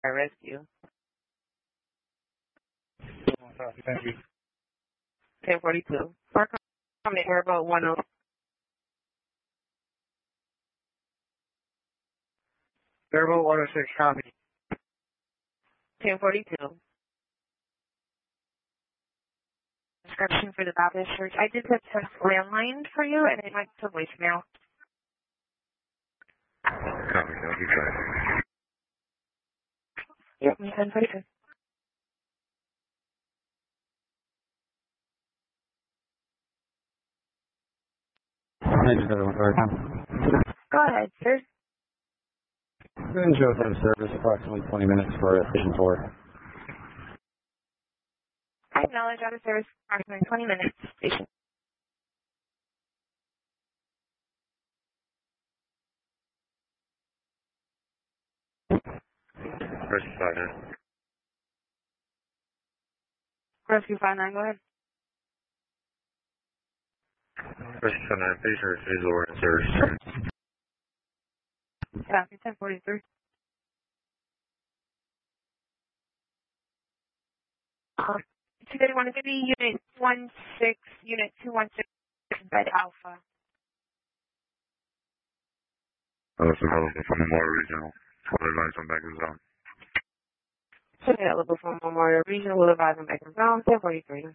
rescue. Thank you. 1042. Park on the airboat 10. Airboat 106, copy. 1042. Description for the Baptist Church. I did the test landline for you, and it went to voicemail. Copy, I'll be trying. Yep, 1042. Go ahead, sir. Good show for the service, approximately 20 minutes for a station 4. I acknowledge out of service approximately 20 minutes. Station. Rescue 59. Rescue 59, go ahead. Rescue 59, Fisher, Fizzle, in service. Yeah, 1043. So they want to be Unit 16, Unit 216, Bed Alpha. That's available from Memorial Regional. What advice on back of zone? So available from Memorial Regional. Will advise on back in zone. 1043.